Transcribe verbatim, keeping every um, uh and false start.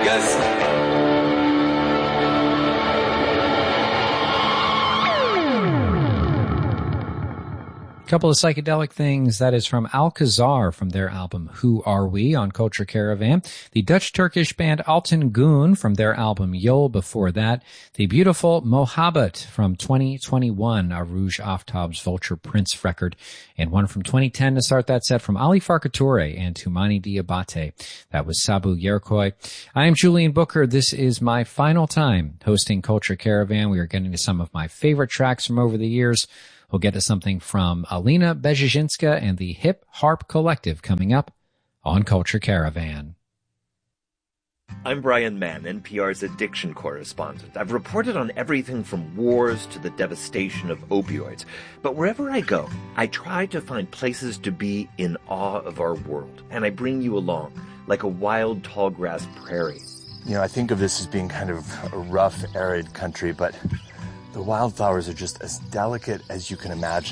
Vegas! Couple of psychedelic things. That is from Alcazar from their album Who Are We on Culture Caravan. The Dutch-Turkish band Alten Goon from their album Yol before that. The beautiful Mohabbat from twenty twenty-one, a Rouge Aftab's Vulture Prince record. And one from twenty ten to start that set from Ali Farkature and Toumani Diabate. That was Sabu Yerkoy. I am Julian Booker. This is my final time hosting Culture Caravan. We are getting to some of my favorite tracks from over the years. We'll get to something from Alina Bezhezhinska and the Hip Harp Collective coming up on Culture Caravan. I'm Brian Mann, N P R's addiction correspondent. I've reported on everything from wars to the devastation of opioids. But wherever I go, I try to find places to be in awe of our world. And I bring you along, like a wild tallgrass prairie. You know, I think of this as being kind of a rough, arid country, but the wildflowers are just as delicate as you can imagine.